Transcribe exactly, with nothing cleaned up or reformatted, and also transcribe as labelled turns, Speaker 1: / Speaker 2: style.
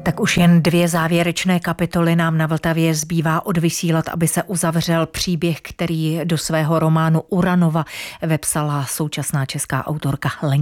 Speaker 1: Tak už jen dvě závěrečné kapitoly nám na Vltavě zbývá odvysílat, aby se uzavřel příběh, který do svého románu Uranova vepsala současná česká autorka Lenka